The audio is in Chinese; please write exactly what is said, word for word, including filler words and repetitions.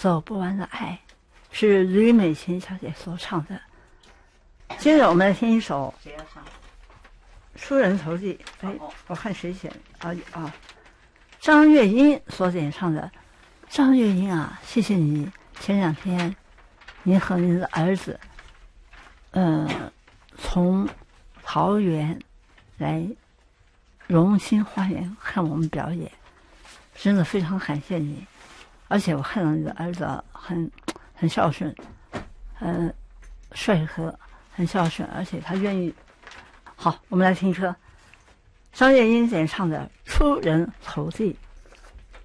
走不完的爱，是吕美琴小姐所唱的。接着我们来听一首谁要唱？ 《出人头地》。哎哦， 我看谁写啊啊，张月英所演唱的。张月英啊，谢谢你前两天，您和您的儿子，呃，从桃园来荣兴花园看我们表演，真的非常感谢你。而且我看到你的儿子很很孝顺，呃，帅和很孝顺，而且他愿意。好，我们来听歌，张月英演唱的《出人头地》。